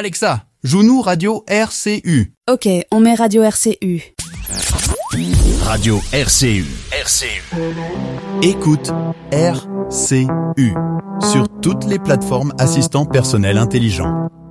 Alexa, joue-nous Radio RCU. Ok, on met Radio RCU. Radio RCU. Écoute RCU sur toutes les plateformes assistants personnels intelligents.